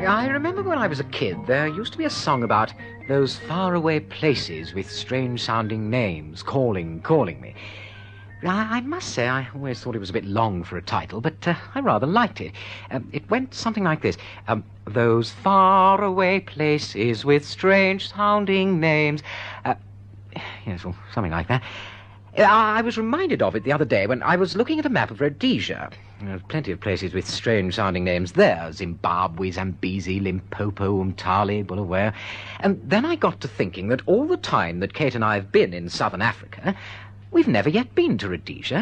I remember when I was a kid, there used to be a song about those faraway places with strange-sounding names calling me. I must say I always thought it was a bit long for a title, but I rather liked it. It went something like this. Those faraway places with strange-sounding names. Yes, well, something like that. I was reminded of it the other day when I was looking at a map of Rhodesia. There's plenty of places with strange-sounding names there. Zimbabwe, Zambezi, Limpopo, Umtali, Bulawayo. And then I got to thinking that all the time that Kate and I have been in southern Africa, we've never yet been to Rhodesia.